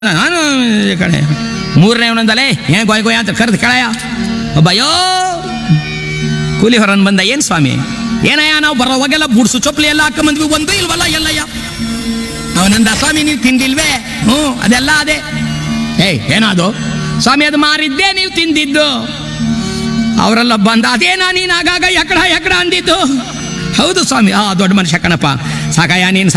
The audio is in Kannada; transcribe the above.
ನಾನು ಈ ಕಡೆ ಮೂರನೇ ಅವನಂದಲೇ ಏನ್ ಗೋಯ್ ಗೋಯ ಅಂತ ಕರೆದು ಕೆಳಯ ಒಬ್ಬಯ್ಯೋ ಕೂಲಿ ಹೊರನ್ ಬಂದ. ಏನ್ ಸ್ವಾಮಿ ಏನಯ್ಯ ನಾವು ಬರೋವಾಗೆಲ್ಲ ಬುಡ್ಸು ಚೊಪ್ಲಿ ಎಲ್ಲ ಹಾಕೊಂಬಂದ್ವಿ, ಒಂದು ಇಲ್ವಲ್ಲ ಎಲ್ಲಯ್ಯ. ಅವನಂದ, ಸ್ವಾಮಿ ನೀವು ತಿಂದಿಲ್ವೇ? ಅದೆಲ್ಲ ಅದೇ. ಏನದು ಸ್ವಾಮಿ? ಅದು ಮಾರಿದ್ದೆ, ನೀವು ತಿಂದಿದ್ದು. ಅವರೆಲ್ಲ ಬಂದ, ಅದೇನಾ ನೀನು ಆಗಾಗ ಎಕಡ ಎಕಡ ಅಂದಿದ್ದು? ಹೌದು ಸ್ವಾಮಿ. ದೊಡ್ಡ ಮನುಷ್ಯ ಕಣಪ್ಪ, ಸಾಕಯ್ಯ ನೀನು